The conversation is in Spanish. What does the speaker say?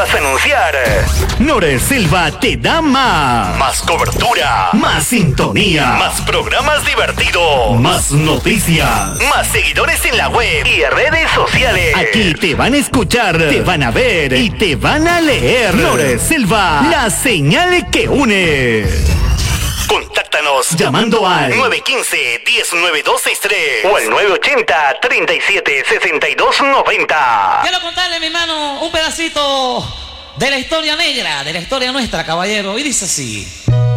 vas a anunciar. Noreselva te da más. Más cobertura. Más sintonía. Más programas divertidos. Más noticias. Más seguidores en la web y redes sociales. Aquí te van a escuchar, te van a ver y te van a leer. Noreselva, la señal que une. Contáctanos llamando al 915-109263 o al 980-376290. Quiero contarle, mi hermano, un pedacito de la historia negra, de la historia nuestra, caballero. Y dice así.